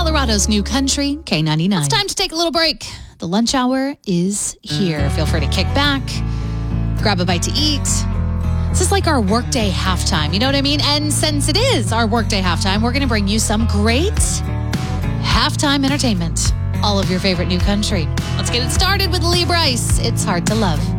Colorado's new country, K99. It's time to take a little break. The lunch hour is here. Feel free to kick back, grab a bite to eat. This is like our workday halftime. You know what I mean? And since it is our workday halftime, we're going to bring you some great halftime entertainment. All of your favorite new country. Let's get it started with Lee Brice. It's hard to love.